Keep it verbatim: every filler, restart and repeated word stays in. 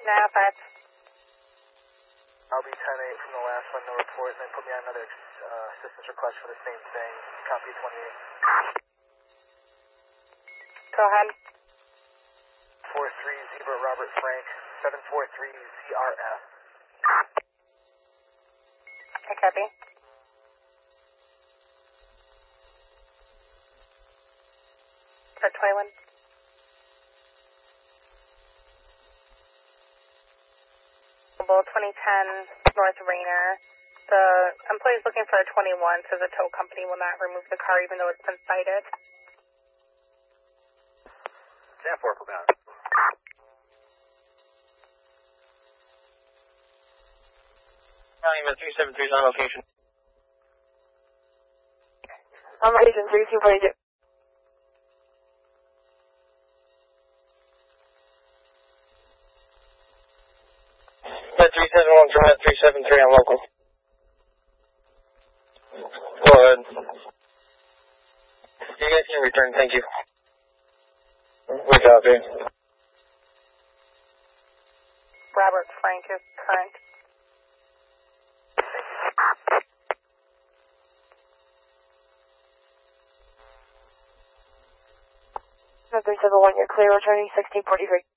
nine oh five. I'll be ten eight from the last one, no report, and then put me on another uh, assistance request for the same thing. Copy twenty-eight. Go ahead. four three Zebra Robert Frank, seven four three Z R F. I copy. For twenty-one. twenty ten North Rainer. The employee is looking for a twenty-one, so the tow company will not remove the car even though it's been cited. ten four, put me on. three seven three is on location. On location, three two four eight. three seven one, Drat three seven three on local. Go ahead. You guys can return, thank you. We copy. Robert Frank is current. three seven one, you're clear, returning sixteen forty-three.